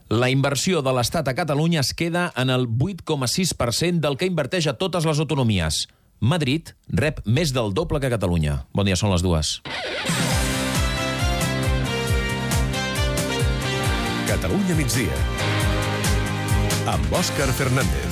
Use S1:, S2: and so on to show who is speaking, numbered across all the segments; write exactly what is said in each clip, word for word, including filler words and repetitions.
S1: La inversió de l'Estat a Catalunya es queda en el vuit coma sis per cent del que inverteix a totes les autonomies. Madrid rep més del doble que Catalunya. Bon dia, són les dues.
S2: Catalunya migdia, amb Òscar Fernández.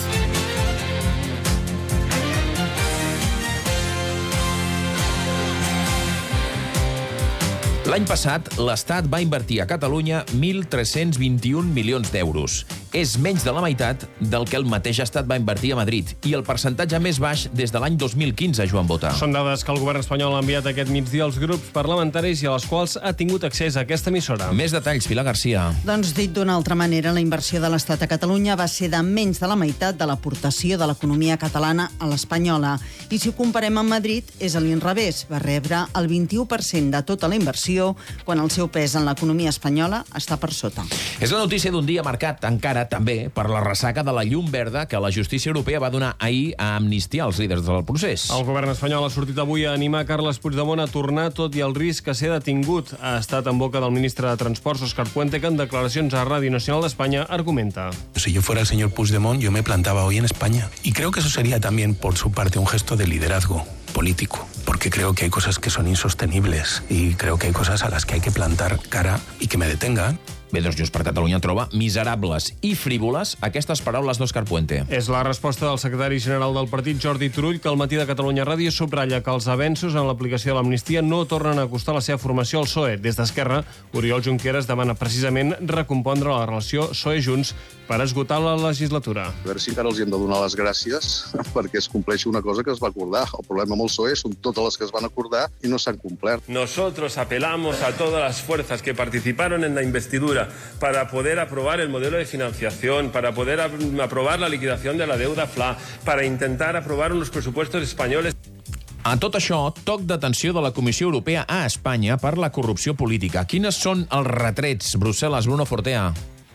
S1: L'any passat, l'Estat va invertir a Catalunya mil tres-cents vint-i-un milions d'euros. És menys de la meitat del que el mateix Estat va invertir a Madrid i el percentatge més baix des de l'any dos mil quinze, Joan Bota.
S3: Són dades que el govern espanyol ha enviat aquest migdia als grups parlamentaris i a les quals ha tingut accés a aquesta emissora.
S1: Més detalls, Pilar Garcia.
S4: Doncs dit d'una altra manera, la inversió de l'Estat a Catalunya va ser de menys de la meitat de l'aportació de l'economia catalana a l'espanyola. I si ho comparem amb Madrid, és a l'inrevés. Va rebre el vint-i-u per cent de tota la inversió, quan el seu pes en l'economia espanyola està per sota.
S1: És la notícia d'un dia marcat encara també per la ressaca de la llum verda que la justícia europea va donar ahir a amnistiar els líders del procés.
S3: El govern espanyol ha sortit avui a animar Carles Puigdemont a tornar, tot i el risc que ser detingut. Ha estat en boca del ministre de Transports, Óscar Puente, que en declaracions a Ràdio Nacional d'Espanya argumenta.
S5: Si yo fuera el señor Puigdemont, yo me plantaba hoy en España. Y creo que eso sería también, por su parte, un gesto de liderazgo político, porque creo que hay cosas que son insostenibles y creo que hay cosas a las que hay que plantar cara y que me detengan.
S1: Bé, doncs Junts per Catalunya troba miserables i frívoles aquestes paraules d'Òscar Puente.
S3: És la resposta del secretari general del partit, Jordi Turull, que al matí de Catalunya Ràdio subratlla que els avenços en l'aplicació de l'amnistia no tornen a acostar la seva formació al P S O E. Des d'Esquerra, Oriol Junqueras demana precisament recompondre la relació P S O E-Junts per esgotar la legislatura.
S6: A veure si encara els hem de donar les gràcies perquè es compleixi una cosa que es va acordar. El problema amb el P S O E són totes les que es van acordar i no s'han complert.
S7: Nosotros apelamos a todas las fuerzas que participaron en la investidura para poder aprobar el modelo de financiación, para poder aprobar la liquidación de la deuda F L A, para intentar aprobar unos presupuestos españoles.
S1: A tot això, toc d'atenció de la Comissió Europea a Espanya per la corrupció política. Quines són els retrets? Brussel·les, Bruno Fortea.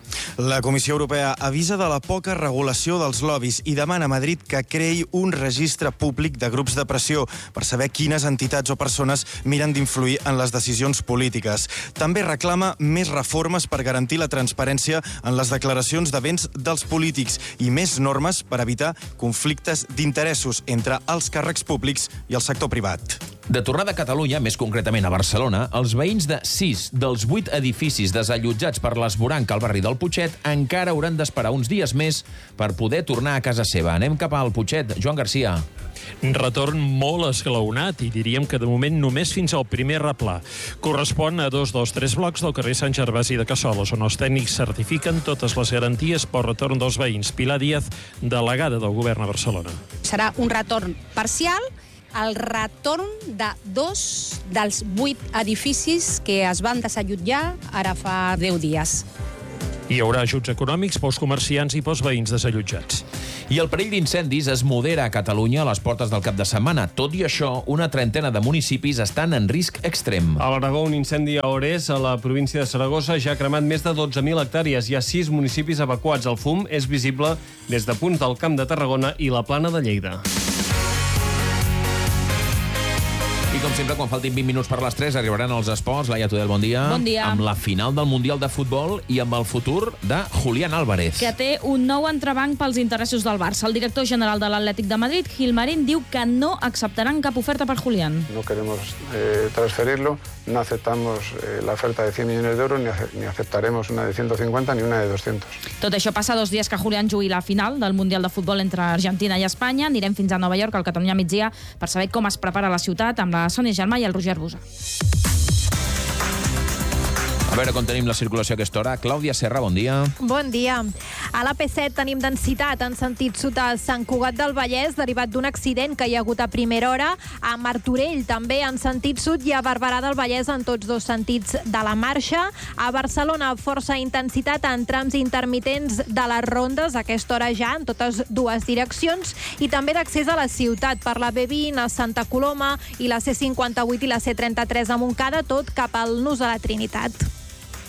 S8: La Comissió Europea avisa de la poca regulació dels lobbies i demana a Madrid que creï un registre públic de grups de pressió per saber quines entitats o persones miren d'influir en les decisions polítiques. També reclama més reformes per garantir la transparència en les declaracions de béns dels polítics i més normes per evitar conflictes d'interessos entre els càrrecs públics i el sector privat.
S1: De tornada a Catalunya, més concretament a Barcelona, els veïns de sis dels vuit edificis desallotjats per l'esvoranc al barri del Putxet encara hauran d'esperar uns dies més per poder tornar a casa seva. Anem cap al Putxet. Joan Garcia.
S9: Retorn molt esglaonat i diríem que de moment només fins al primer replà. Correspon a dos dels tres blocs del carrer Sant Gervasi de Cassoles, on els tècnics certifiquen totes les garanties pel retorn dels veïns. Pilar Díaz, delegada del govern a Barcelona.
S10: Serà un retorn parcial, el retorn de dos dels vuit edificis que es van desallotjar ara fa deu dies.
S9: Hi haurà ajuts econòmics pels comerciants i pels veïns desallotjats.
S1: I el perill d'incendis es modera a Catalunya a les portes del cap de setmana. Tot i això, una trentena de municipis estan en risc extrem.
S3: A l'Aragó, un incendi a Orès, a la província de Saragossa, ja ha cremat més de dotze mil hectàrees. Hi ha sis municipis evacuats. El fum és visible des de punts del Camp de Tarragona i la Plana de Lleida.
S1: I com sempre, quan faltin vint minuts per les tres, arribaran els esports. Laia Tudel, bon dia.
S11: Bon dia.
S1: Amb la final del Mundial de Futbol i amb el futur de Julián Álvarez.
S11: Que té un nou entrebanc pels interessos del Barça. El director general de l'Atlètic de Madrid, Gil Marín, diu que no acceptaran cap oferta per Julián.
S12: No queremos eh, transferirlo, no aceptamos eh, la oferta de cien millones de euros, ni, ace ni aceptaremos una de ciento cincuenta ni una de doscientos.
S11: Tot això passa dos dies que Julián jugui la final del Mundial de Futbol entre Argentina i Espanya. Anirem fins a Nova York, al Catalunya migdia, per saber com es prepara la ciutat amb la Sònia Germà i el Roger Busa.
S1: A veure com tenim la circulació a aquesta hora. Clàudia Serra, bon dia.
S13: Bon dia. A l'A P set tenim densitat en sentit sud a Sant Cugat del Vallès, derivat d'un accident que hi ha hagut a primera hora. A Martorell, també en sentit sud, i a Barberà del Vallès en tots dos sentits de la marxa. A Barcelona, força intensitat en trams intermitents de les rondes, a aquesta hora ja, en totes dues direccions, i també d'accés a la ciutat per la B vint, a Santa Coloma, i la C cinquanta-vuit i la C trenta-tres a Montcada, tot cap al Nus de la Trinitat.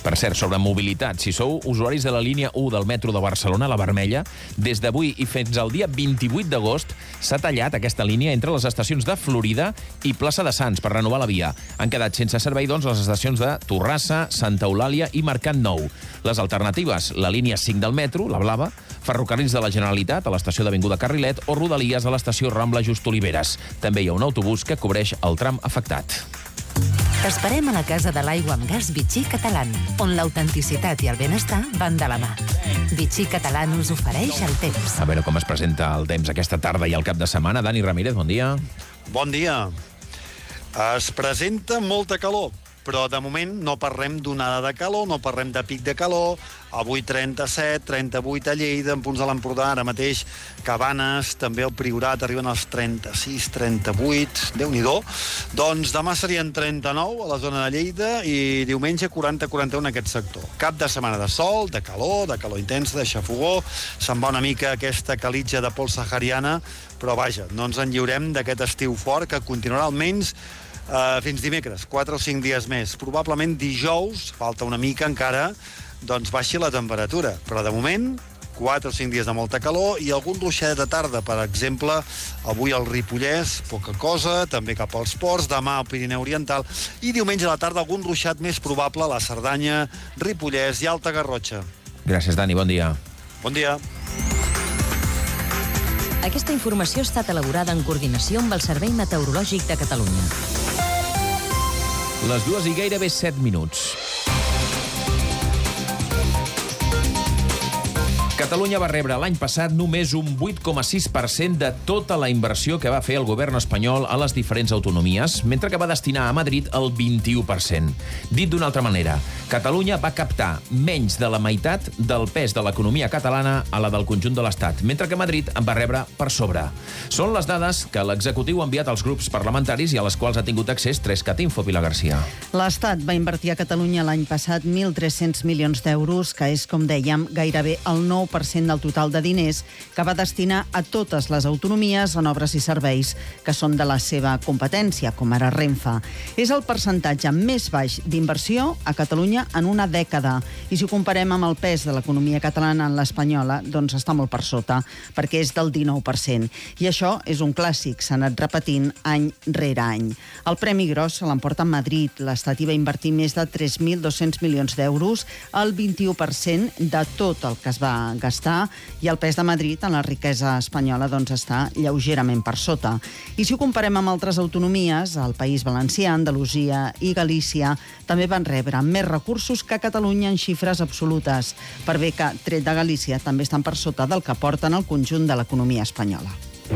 S1: Per cert, sobre mobilitat, si sou usuaris de la línia u del metro de Barcelona, la vermella, des d'avui i fins al dia vint-i-vuit d'agost s'ha tallat aquesta línia entre les estacions de Florida i Plaça de Sants per renovar la via. Han quedat sense servei, doncs, les estacions de Torrassa, Santa Eulàlia i Mercat Nou. Les alternatives, la línia cinc del metro, la blava, ferrocarrils de la Generalitat a l'estació d'Avinguda Carrilet o Rodalies a l'estació Rambla Just Oliveres. També hi ha un autobús que cobreix el tram afectat.
S14: T'esperem a la Casa de l'Aigua amb Gas Vichy Catalán, on l'autenticitat i el benestar van de la mà. Vichy Catalán us ofereix el temps.
S1: A veure com es presenta el temps aquesta tarda i el cap de setmana. Dani Ramírez, bon dia.
S15: Bon dia. Es presenta molta calor, però de moment no parlem d'onada de calor, no parlem de pic de calor. Avui trenta-set, trenta-vuit a Lleida, en punts de l'Empordà, ara mateix Cabanes, també el Priorat, arriben als trenta-sis, trenta-vuit, Déu-n'hi-do. Doncs demà serien trenta-nou a la zona de Lleida i diumenge quaranta quaranta u en aquest sector. Cap de setmana de sol, de calor, de calor intensa, de xafogó, se'n va una mica aquesta calitja de pols sahariana, però vaja, no ens en lliurem d'aquest estiu fort que continuarà almenys Uh, fins dimecres, quatre o cinc dies més. Probablement dijous, falta una mica encara, doncs baixi la temperatura. Però de moment, quatre o cinc dies de molta calor i algun ruixadet de tarda, per exemple, avui al Ripollès, poca cosa, també cap als ports, demà al Pirineu Oriental i diumenge a la tarda algun ruixat més probable a la Cerdanya, Ripollès i Alta Garrotxa.
S1: Gràcies, Dani, bon dia.
S15: Bon dia.
S14: Aquesta informació ha estat elaborada en coordinació amb el Servei Meteorològic de Catalunya.
S1: Les dues i gairebé set minuts. Catalunya va rebre l'any passat només un vuit coma sis per cent de tota la inversió que va fer el govern espanyol a les diferents autonomies, mentre que va destinar a Madrid el vint-i-u per cent. Dit d'una altra manera, Catalunya va captar menys de la meitat del pes de l'economia catalana a la del conjunt de l'Estat, mentre que Madrid en va rebre per sobre. Són les dades que l'executiu ha enviat als grups parlamentaris i a les quals ha tingut accés Trescat Info, Pilar Garcia.
S4: L'Estat va invertir a Catalunya l'any passat mil tres-cents milions d'euros, que és, com dèiem, gairebé el nou per cent del total de diners que va destinar a totes les autonomies en obres i serveis que són de la seva competència, com ara Renfe. És el percentatge més baix d'inversió a Catalunya en una dècada. I si ho comparem amb el pes de l'economia catalana en l'espanyola, doncs està molt per sota, perquè és del dinou per cent. I això és un clàssic, s'ha anat repetint any rere any. El premi gros se l'emporta Madrid. L'Estat hi va invertir més de tres mil dos-cents milions d'euros, el vint-i-u per cent de tot el que es va gastar, i el pes de Madrid en la riquesa espanyola doncs està lleugerament per sota. I si ho comparem amb altres autonomies, el País Valencià, Andalusia i Galícia també van rebre més recursos que Catalunya en xifres absolutes, per bé que, tret de Galícia, també estan per sota del que porten el conjunt de l'economia espanyola.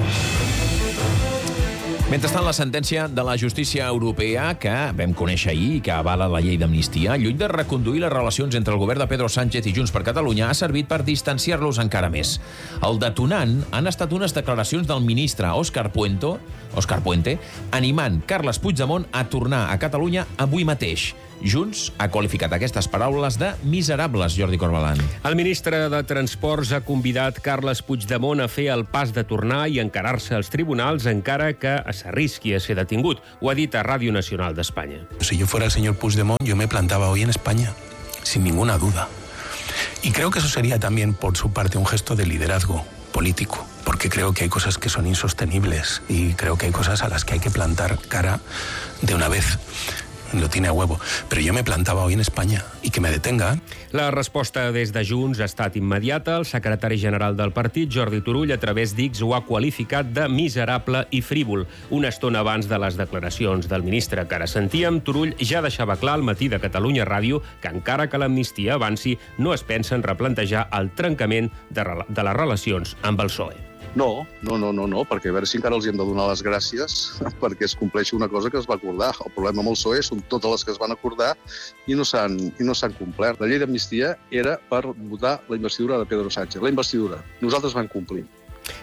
S1: Mentrestant, la sentència de la justícia europea, que vam conèixer ahir i que avala la llei d'amnistia, lluny de reconduir les relacions entre el govern de Pedro Sánchez i Junts per Catalunya, ha servit per distanciar-los encara més. El detonant han estat unes declaracions del ministre Òscar Puente, Òscar Puente, animant Carles Puigdemont a tornar a Catalunya avui mateix. Junts ha qualificat aquestes paraules de miserables, Jordi Corbalan.
S16: El ministre de Transports ha convidat Carles Puigdemont a fer el pas de tornar i encarar-se als tribunals encara que s'arrisqui a ser detingut. Ho ha dit a Ràdio Nacional d'Espanya.
S5: Si yo fuera el señor Puigdemont, yo me plantaba hoy en España, sin ninguna duda. Y creo que eso sería también, por su parte, un gesto de liderazgo político, porque creo que hay cosas que son insostenibles y creo que hay cosas a las que hay que plantar cara de una vez. Lo tiene a huevo. Pero yo me plantaba hoy en España y que me detenga.
S16: La resposta des de Junts ha estat immediata. El secretari general del partit, Jordi Turull, a través d'X ho ha qualificat de miserable i frívol. Una estona abans de les declaracions del ministre que ara sentíem, Turull ja deixava clar al matí de Catalunya Ràdio que encara que l'amnistia avanci, no es pensa en replantejar el trencament de, de les relacions amb el P S O E.
S6: No, no, no, no, no, perquè a veure si encara els hem de donar les gràcies perquè es compleixi una cosa que es va acordar. El problema amb el P S O E són totes les que es van acordar i no s'han i no s'han complert. La llei d'amnistia era per votar la investidura de Pedro Sánchez. La investidura. Nosaltres vam complir.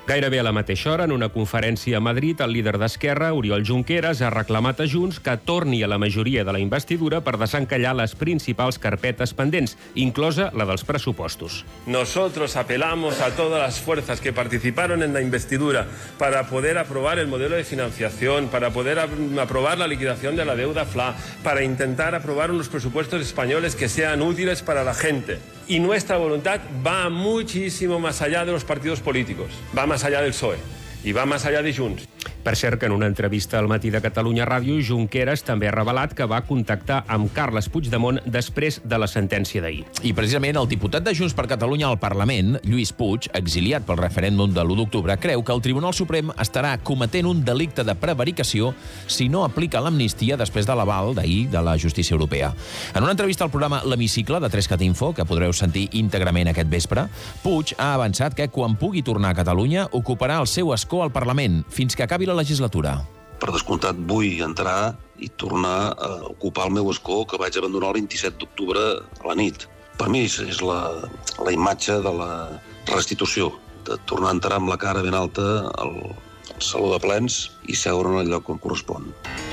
S16: Gairebé a la mateixa hora, en una conferència a Madrid, el líder d'Esquerra, Oriol Junqueras, ha reclamat a Junts que torni a la majoria de la investidura per desencallar les principals carpetes pendents, inclosa la dels pressupostos.
S7: Nosotros apelamos a todas las fuerzas que participaron en la investidura para poder aprobar el modelo de financiación, para poder aprobar la liquidación de la deuda F L A, para intentar aprobar unos presupuestos españoles que sean útiles para la gente. Y nuestra voluntad va muchísimo más allá de los partidos políticos, va más allá del P S O E y va más allá de Junts.
S16: Per cert, que en una entrevista al Matí de Catalunya Ràdio, Junqueras també ha revelat que va contactar amb Carles Puigdemont després de la sentència d'ahir.
S1: I precisament el diputat de Junts per Catalunya al Parlament, Lluís Puig, exiliat pel referèndum de l'u d'octubre, creu que el Tribunal Suprem estarà cometent un delicte de prevaricació si no aplica l'amnistia després de l'aval d'ahir de la justícia europea. En una entrevista al programa L'Hemicicle de tres cat info, que podreu sentir íntegrament aquest vespre, Puig ha avançat que quan pugui tornar a Catalunya ocuparà el seu escó al Parlament fins que acabi la legislatura.
S17: Per descomptat, vull entrar i tornar a ocupar el meu escó que vaig abandonar el vint-i-set d'octubre a la nit. Per mi és la, la imatge de la restitució, de tornar a entrar amb la cara ben alta al, al saló de plens i seure en el lloc on correspon.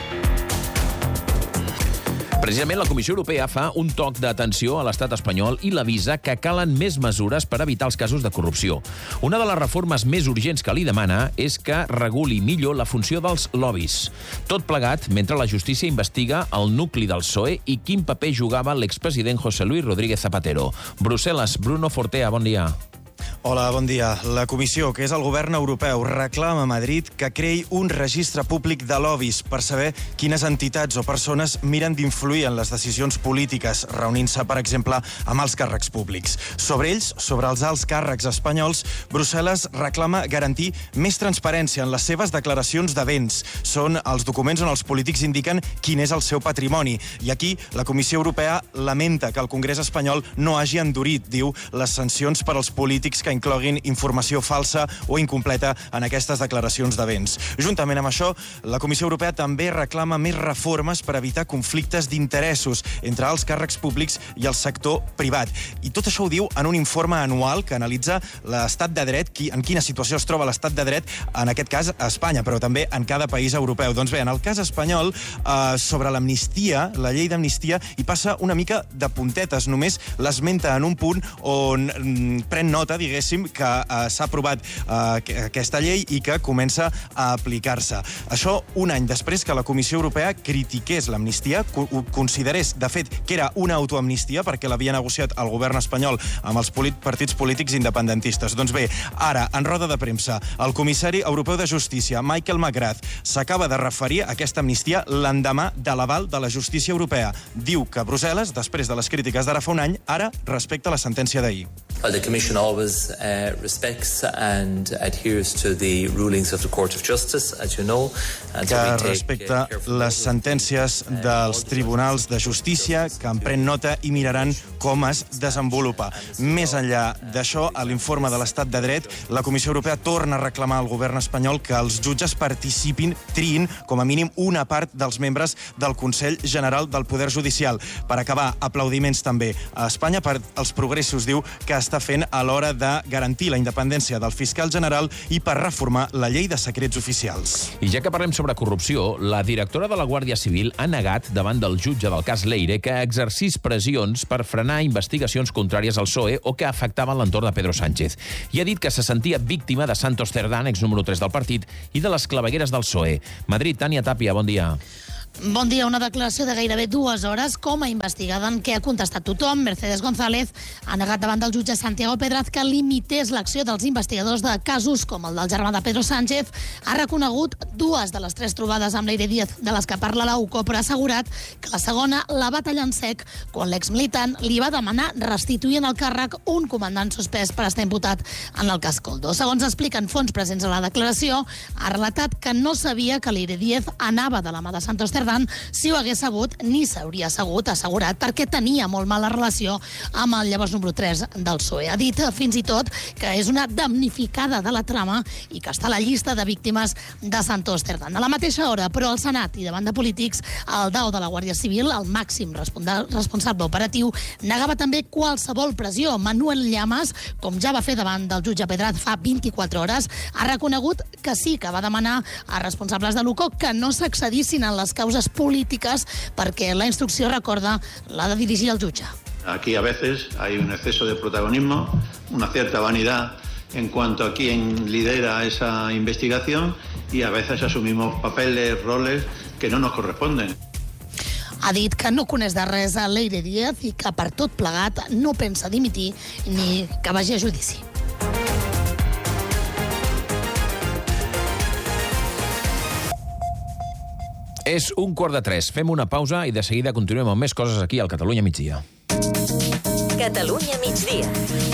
S1: Precisament la Comissió Europea fa un toc d'atenció a l'estat espanyol i l'avisa que calen més mesures per evitar els casos de corrupció. Una de les reformes més urgents que li demana és que reguli millor la funció dels lobbies. Tot plegat mentre la justícia investiga el nucli del P S O E i quin paper jugava l'expresident José Luis Rodríguez Zapatero. Brussel·les, Bruno Fortea, bon dia.
S8: Hola, bon dia. La Comissió, que és el govern europeu, reclama a Madrid que creï un registre públic de lobbies per saber quines entitats o persones miren d'influir en les decisions polítiques, reunint-se, per exemple, amb els càrrecs públics. Sobre ells, sobre els alts càrrecs espanyols, Brussel·les reclama garantir més transparència en les seves declaracions de béns. Són els documents on els polítics indiquen quin és el seu patrimoni. I aquí la Comissió Europea lamenta que el Congrés espanyol no hagi endurit, diu, les sancions per als polítics que incloguin informació falsa o incompleta en aquestes declaracions de béns. Juntament amb això, la Comissió Europea també reclama més reformes per evitar conflictes d'interessos entre els càrrecs públics i el sector privat. I tot això ho diu en un informe anual que analitza l'estat de dret, en quina situació es troba l'estat de dret, en aquest cas a Espanya, però també en cada país europeu. Doncs bé, en el cas espanyol, eh, sobre l'amnistia, la llei d'amnistia, hi passa una mica de puntetes. Només l'esmenta en un punt on mm, pren nota, diguéssim, que uh, s'ha aprovat uh, aquesta llei i que comença a aplicar-se. Això un any després que la Comissió Europea critiqués l'amnistia, considerés, de fet, que era una autoamnistia perquè l'havia negociat el govern espanyol amb els partits polítics independentistes. Doncs bé, ara, en roda de premsa, el comissari europeu de Justícia, Michael McGrath, s'acaba de referir a aquesta amnistia l'endemà de l'aval de la justícia europea. Diu que Brussel·les, després de les crítiques d'ara fa un any, ara respecta la sentència d'ahir.
S18: The Commission always uh, respects and adheres to the rulings of the Court of Justice, as you know. And
S8: que so respecta les sentències dels tribunals de justícia, que en pren nota i miraran com es desenvolupa. Més enllà d'això, a l'informe de l'estat de dret, la Comissió Europea torna a reclamar al govern espanyol que els jutges participin, triïn, com a mínim, una part dels membres del Consell General del Poder Judicial. Per acabar, aplaudiments també a Espanya per els progressos, diu, que està fent a l'hora de garantir la independència del fiscal general i per reformar la llei de secrets oficials.
S1: I ja que parlem sobre corrupció, la directora de la Guàrdia Civil ha negat davant del jutge del cas Leire que exercís pressions per frenar investigacions contràries al P S O E o que afectaven l'entorn de Pedro Sánchez. I ha dit que se sentia víctima de Santos Cerdán, ex número tres del partit, i de les clavegueres del P S O E. Madrid, Tània Tàpia, bon dia.
S19: Bon dia. Una declaració de gairebé dues hores com a investigada en què ha contestat tothom. Mercedes González ha negat davant del jutge Santiago Pedraz que limités l'acció dels investigadors de casos com el del germà de Pedro Sánchez. Ha reconegut dues de les tres trobades amb Leire Díaz de les que parla la U C O, però ha assegurat que la segona la va tallar en sec quan l'exmilitant li va demanar restituir en el càrrec un comandant suspès per estar imputat en el cas Coldo. Segons expliquen fonts presents a la declaració, ha relatat que no sabia que Leire Díaz anava de la mà de Santos Cerdán Cerdán, si ho hagués sabut, ni s'hauria assegut, assegurat, perquè tenia molt mala relació amb el llavors número tres del P S O E. Ha dit fins i tot que és una damnificada de la trama i que està a la llista de víctimes de Santos Cerdán. A la mateixa hora, però al Senat i davant de polítics, el D A O de la Guàrdia Civil, el màxim responsable operatiu, negava també qualsevol pressió. Manuel Llamas, com ja va fer davant del jutge Pedraz fa vint-i-quatre hores, ha reconegut que sí, que va demanar a responsables de l'U C O que no s'excedissin en les causes polítiques perquè la instrucció, recorda, l'ha de dirigir el jutge.
S20: Aquí a veces hay un exceso de protagonismo, una cierta vanidad en cuanto a quién lidera esa investigación y a veces asumimos papeles, roles que no nos corresponden.
S19: Ha dit que no coneix de res a Leire Díaz i que per tot plegat no pensa dimitir ni que vagi a judici.
S1: És un quart de tres. Fem una pausa i de seguida continuem amb més coses aquí al Catalunya Migdia.
S21: Catalunya Migdia.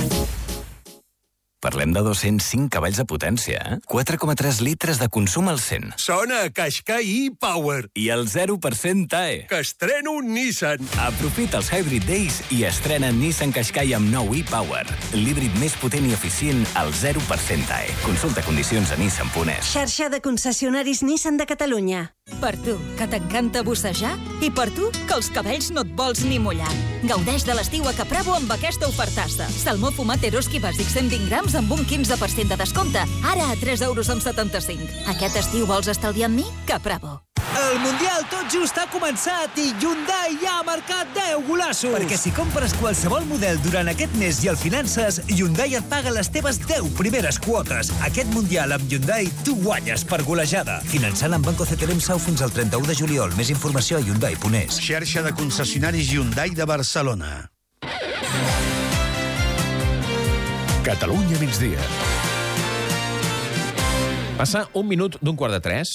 S22: Parlem de dos-cents cinc cavalls de potència, eh? quatre coma tres litres de consum al cent.
S23: Sona a Qashqai e-Power.
S22: I el zero per cent T A E.
S23: Que estreno un Nissan.
S22: Aprofita els Hybrid Days i estrena Nissan Qashqai amb nou e-Power. L'híbrid més potent i eficient al zero per cent T A E. Consulta condicions a nissan punt es.
S21: Xarxa de concessionaris Nissan de Catalunya. Per tu, que t'encanta bussejar, i per tu, que els cabells no et vols ni mullar. Gaudeix de l'estiu a Capravo amb aquesta ofertassa. Salmó fumat Eroski bàsic cent vint grams amb un quinze per cent de descompte, ara a tres euros amb setanta-cinc. Aquest estiu vols estalviar amb mi? Capravo.
S24: El Mundial tot just ha començat i Hyundai ja ha marcat deu golassos. Perquè si compres qualsevol model durant aquest mes i el finances, Hyundai et paga les teves deu primeres quotes. Aquest Mundial amb Hyundai tu guanyes per golejada. Finançant amb Banco C T L M Sau fins al trenta-u de juliol. Més informació a hyundai punt es.
S25: Xarxa de concessionaris Hyundai de Barcelona.
S2: Catalunya migdia.
S1: Passa un minut d'un quart de tres.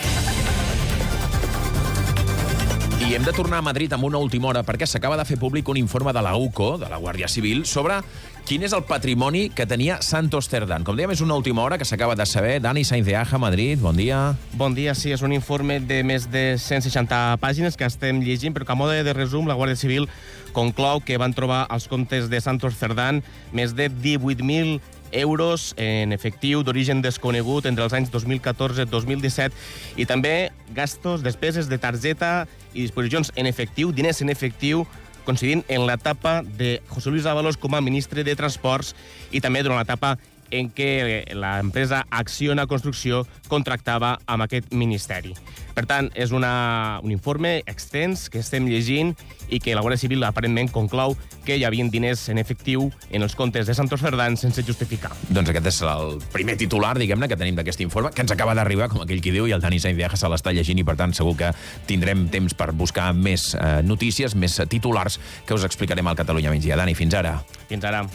S1: I hem de tornar a Madrid amb una última hora perquè s'acaba de fer públic un informe de la U C O, de la Guàrdia Civil, sobre quin és el patrimoni que tenia Santos Cerdán. Com dèiem, és una última hora que s'acaba de saber. Dani Sainz de Aja, Madrid, bon dia.
S26: Bon dia, sí, és un informe de més de cent seixanta pàgines que estem llegint, però que a mode de resum la Guàrdia Civil conclou que van trobar als comptes de Santos Cerdán més de divuit mil euros en efectiu d'origen desconegut entre els anys dos mil catorze i dos mil disset i també gastos, despeses de targeta i disposicions en efectiu, diners en efectiu, coincidint en l'etapa de José Luis Ábalos com a ministre de Transports i també durant l'etapa en què l'empresa Acciona Construcció contractava amb aquest ministeri. Per tant, és una, un informe extens que estem llegint i que la Guàrdia Civil aparentment conclou que hi havia diners en efectiu en els comptes de Santos Cerdán sense justificar.
S1: Doncs aquest és el primer titular, diguem-ne, que tenim d'aquest informe, que ens acaba d'arribar, com aquell qui diu, i el Dani Sainz de Aja se l'està llegint i, per tant, segur que tindrem temps per buscar més eh, notícies, més titulars que us explicarem al Catalunya Migdia. Dani, fins ara.
S26: Fins ara.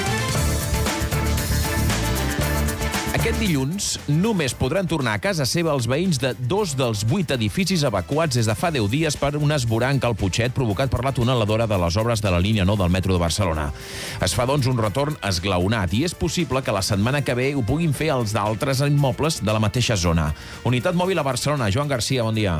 S1: Aquest dilluns només podran tornar a casa seva els veïns de dos dels vuit edificis evacuats des de fa deu dies per un esvoranc al Putxet provocat per la tuneladora de les obres de la línia nou del metro de Barcelona. Es fa, doncs, un retorn esglaonat i és possible que la setmana que ve ho puguin fer els d'altres immobles de la mateixa zona. Unitat Mòbil a Barcelona. Joan Garcia, bon dia.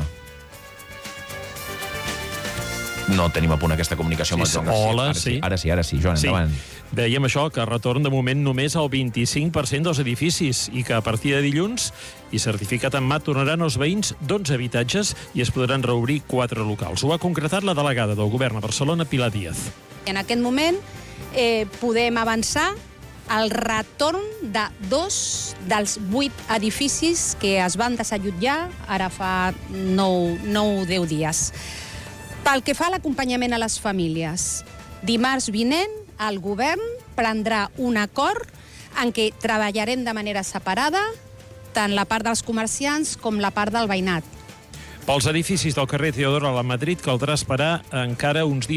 S1: No tenim a punt aquesta comunicació amb el Joan Garcia.
S9: Hola,
S1: ara sí.
S9: sí.
S1: Ara sí, ara sí, Joan,
S9: sí.
S1: endavant.
S9: Dèiem això, que retorn de moment només al vint-i-cinc per cent dels edificis i que a partir de dilluns, i certificat en mà, tornaran els veïns d'onze habitatges i es podran reobrir quatre locals. Ho ha concretat la delegada del Govern a Barcelona, Pilar Díaz.
S10: En aquest moment eh, podem avançar el retorn de dos dels vuit edificis que es van desallotjar ara fa nou o deu dies. Pel que fa a l'acompanyament a les famílies, dimarts vinent el govern prendrà un acord en què treballarem de manera separada tant la part dels comerciants com la part del veïnat.
S9: Pels edificis del carrer Teodoro a la Madrid caldrà esperar encara uns dies